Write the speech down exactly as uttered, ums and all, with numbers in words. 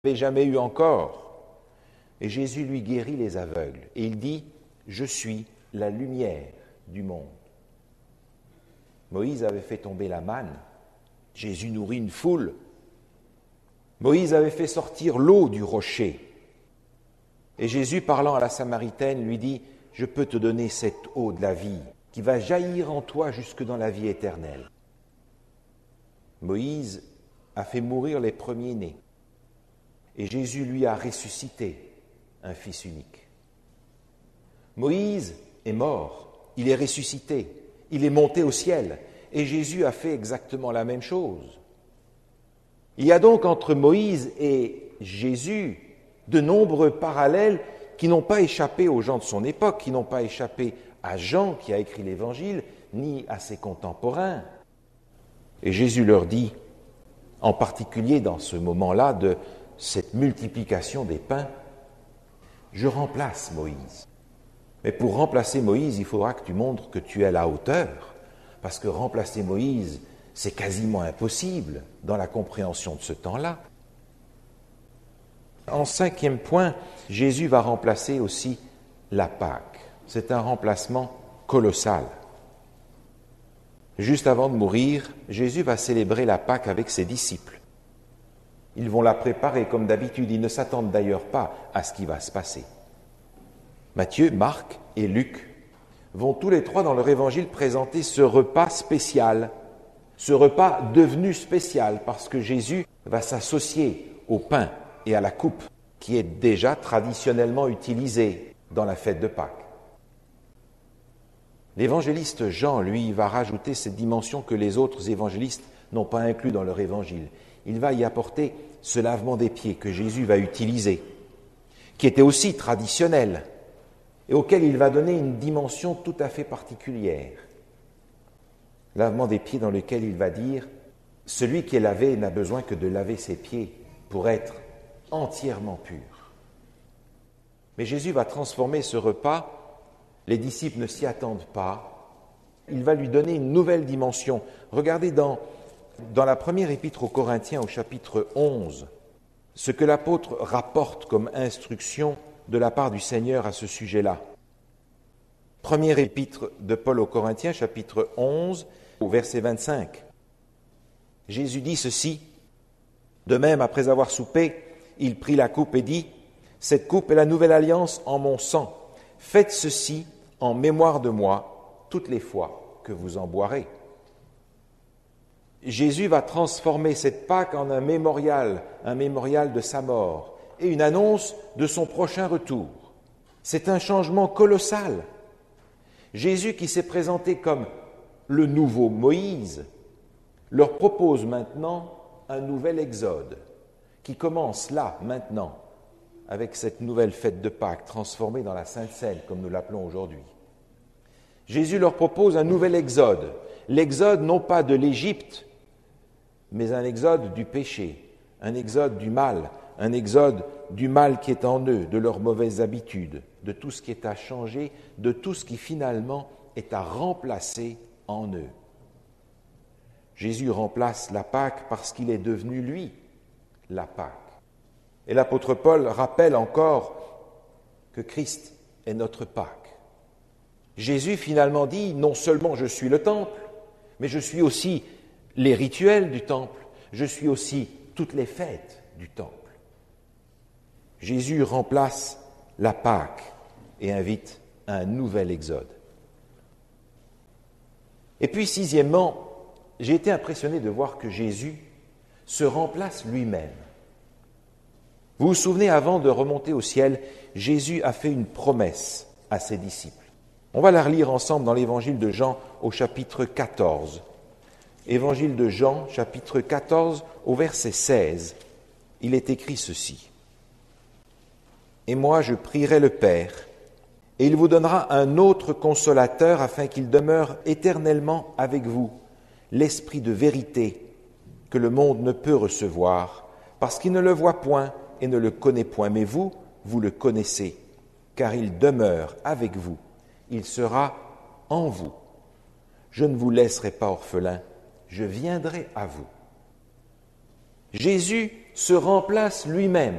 n'avait jamais eu encore. Et Jésus lui guérit les aveugles. Et il dit, « Je suis la lumière du monde. » Moïse avait fait tomber la manne. Jésus nourrit une foule. Moïse avait fait sortir l'eau du rocher. Et Jésus, parlant à la Samaritaine, lui dit, « Je peux te donner cette eau de la vie qui va jaillir en toi jusque dans la vie éternelle. » Moïse a fait mourir les premiers-nés. Et Jésus lui a ressuscité un fils unique. Moïse est mort, il est ressuscité, il est monté au ciel. Et Jésus a fait exactement la même chose. Il y a donc entre Moïse et Jésus de nombreux parallèles qui n'ont pas échappé aux gens de son époque, qui n'ont pas échappé à Jean qui a écrit l'Évangile, ni à ses contemporains. Et Jésus leur dit, en particulier dans ce moment-là de cette multiplication des pains, « Je remplace Moïse. Mais pour remplacer Moïse, il faudra que tu montres que tu es à la hauteur, parce que remplacer Moïse, c'est quasiment impossible dans la compréhension de ce temps-là. » En cinquième point, Jésus va remplacer aussi la Pâque. C'est un remplacement colossal. Juste avant de mourir, Jésus va célébrer la Pâque avec ses disciples. Ils vont la préparer comme d'habitude, ils ne s'attendent d'ailleurs pas à ce qui va se passer. Matthieu, Marc et Luc vont tous les trois dans leur évangile présenter ce repas spécial, ce repas devenu spécial parce que Jésus va s'associer au pain et à la coupe qui est déjà traditionnellement utilisée dans la fête de Pâques. L'évangéliste Jean, lui, va rajouter cette dimension que les autres évangélistes n'ont pas inclus dans leur évangile. Il va y apporter ce lavement des pieds que Jésus va utiliser, qui était aussi traditionnel et auquel il va donner une dimension tout à fait particulière. Lavement des pieds dans lequel il va dire « Celui qui est lavé n'a besoin que de laver ses pieds pour être entièrement pur. » Mais Jésus va transformer ce repas. Les disciples ne s'y attendent pas. Il va lui donner une nouvelle dimension. Regardez dans, dans la première épître aux Corinthiens, au chapitre onze, ce que l'apôtre rapporte comme instruction de la part du Seigneur à ce sujet-là. Première épître de Paul aux Corinthiens, chapitre onze, au verset vingt-cinq. Jésus dit ceci, « De même, après avoir soupé, il prit la coupe et dit, « Cette coupe est la nouvelle alliance en mon sang. Faites ceci en mémoire de moi toutes les fois que vous en boirez. » Jésus va transformer cette Pâque en un mémorial, un mémorial de sa mort et une annonce de son prochain retour. C'est un changement colossal. Jésus, qui s'est présenté comme le nouveau Moïse, leur propose maintenant un nouvel exode qui commence là, maintenant, avec cette nouvelle fête de Pâques transformée dans la Sainte Seine, comme nous l'appelons aujourd'hui. Jésus leur propose un nouvel exode, l'exode non pas de l'Égypte, mais un exode du péché, un exode du mal, un exode du mal qui est en eux, de leurs mauvaises habitudes, de tout ce qui est à changer, de tout ce qui finalement est à remplacer en eux. Jésus remplace la Pâque parce qu'il est devenu, lui, la Pâque. Et l'apôtre Paul rappelle encore que Christ est notre Pâque. Jésus finalement dit, non seulement je suis le temple, mais je suis aussi les rituels du temple, je suis aussi toutes les fêtes du temple. Jésus remplace la Pâque et invite à un nouvel exode. Et puis, sixièmement, j'ai été impressionné de voir que Jésus se remplace lui-même. Vous vous souvenez, avant de remonter au ciel, Jésus a fait une promesse à ses disciples. On va la relire ensemble dans l'évangile de Jean au chapitre quatorze. Évangile de Jean, chapitre quatorze, au verset seize. Il est écrit ceci. « Et moi je prierai le Père, et il vous donnera un autre consolateur afin qu'il demeure éternellement avec vous, l'Esprit de vérité que le monde ne peut recevoir, parce qu'il ne le voit point et ne le connaît point. Mais vous, vous le connaissez, car il demeure avec vous. Il sera en vous. Je ne vous laisserai pas orphelins, je viendrai à vous. » Jésus se remplace lui-même